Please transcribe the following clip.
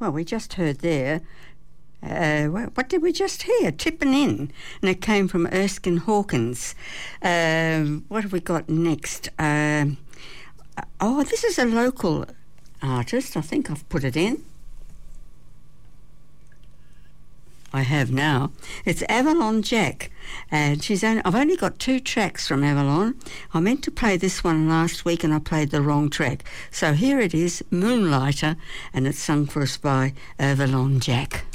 Well, we just heard there, what did we just hear? Tipping In, and it came from Erskine Hawkins. What have we got next? This is a local artist. I think I've put it in. I have now. It's Avalon Jack, and I've only got 2 tracks from Avalon. I meant to play this one last week and I played the wrong track. So here it is, Moonlighter, and it's sung for us by Avalon Jack.